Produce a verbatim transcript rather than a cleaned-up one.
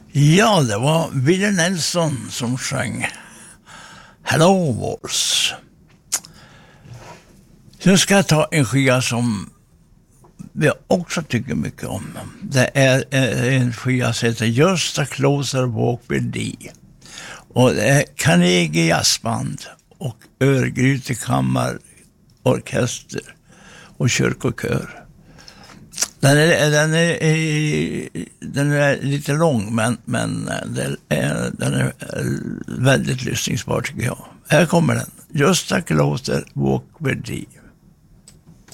Ja, det var Willie Nelson som sjöng Hello Wars. Så ska jag ta en skiva som vi också tycker mycket om. Det är en skiva som heter Just a Closer Walk with Thee. Och det är Carnegie Jazzband och Örgryte Kammarorkester och kyrkokör. Den är, den är, den är lite lång, men, men den, är, den är väldigt lyssningsbar tycker jag. Här kommer den. Just a Closer Walk with Thee.